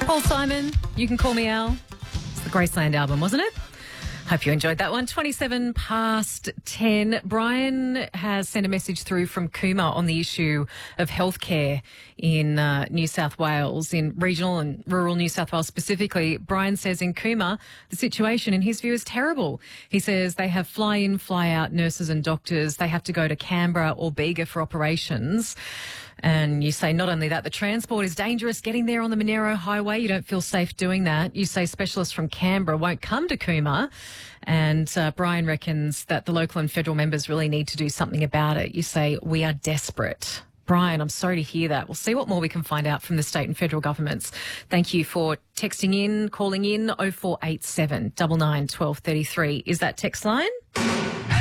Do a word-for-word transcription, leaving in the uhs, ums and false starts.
Paul Simon, You Can Call Me Al. It's the Graceland album, wasn't it? Hope you enjoyed that one. twenty-seven past ten. Brian has sent a message through from Cooma on the issue of healthcare in uh, New South Wales, in regional and rural New South Wales specifically. Brian says in Cooma, the situation in his view is terrible. He says they have fly-in, fly-out nurses and doctors. They have to go to Canberra or Bega for operations. And you say not only that, the transport is dangerous getting there on the Monero Highway. You don't feel safe doing that. You say specialists from Canberra won't come to Cooma. And uh, Brian reckons that the local and federal members really need to do something about it. You say, we are desperate. Brian, I'm sorry to hear that. We'll see what more we can find out from the state and federal governments. Thank you for texting in, calling in, oh four eight seven, nine nine, one two three three. Is that text line?